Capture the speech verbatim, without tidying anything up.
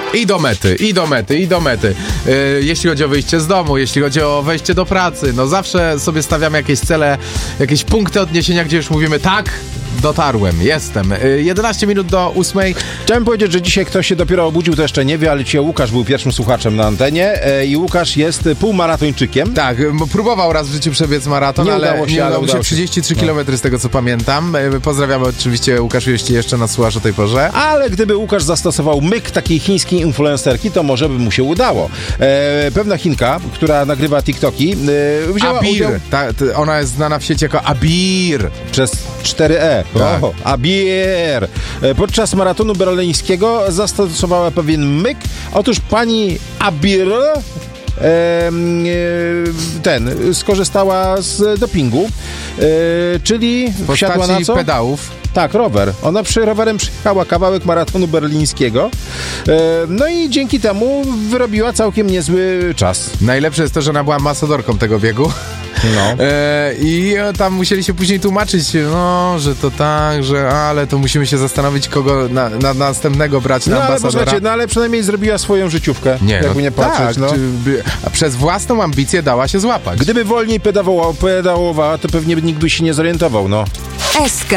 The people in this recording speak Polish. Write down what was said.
I do mety, i do mety, i do mety. Yy, jeśli chodzi o wyjście z domu, jeśli chodzi o wejście do pracy, no zawsze sobie stawiamy jakieś cele, jakieś punkty odniesienia, gdzie już mówimy tak, dotarłem, jestem. Yy, jedenaście minut do ósmej. Chciałem powiedzieć, że dzisiaj ktoś się dopiero obudził, to jeszcze nie wie, ale dzisiaj Łukasz był pierwszym słuchaczem na antenie e, i Łukasz jest półmaratończykiem. Tak, próbował raz w życiu przebiec maraton, Nie ale udało się, nie ale udało się. udało się. trzydzieści trzy No. kilometry z tego, co pamiętam. Yy, pozdrawiamy oczywiście, Łukaszu, jeśli jeszcze nas słuchasz o tej porze. Ale gdyby Łukasz zastosował myk takiej chińskiej influencerki, to może by mu się udało. E, pewna Chinka, która nagrywa TikToki, e, wzięła Abir, udział ta, ta, ona jest znana w sieci jako Abir. przez cztery e. Tak. O, Abir. E, podczas maratonu berlińskiego zastosowała pewien myk. Otóż pani Abir e, e, ten skorzystała z dopingu, e, czyli W wsiadła na postaci co? pedałów. Tak, rower. Ona przy rowerem przyjechała kawałek maratonu berlińskiego, e, no i dzięki temu wyrobiła całkiem niezły czas. Najlepsze jest to, że ona była ambasadorką tego biegu. No. E, I tam musieli się później tłumaczyć, no, że to tak, że ale to musimy się zastanowić, kogo na, na następnego brać na No ale ambasadora. posłuchajcie, no ale przynajmniej zrobiła swoją życiówkę, Nie, jakby no nie patrzeć. tak, no. czy by, a przez własną ambicję dała się złapać. Gdyby wolniej pedałowała, pedałowała, to pewnie nikt by się nie zorientował, no. S K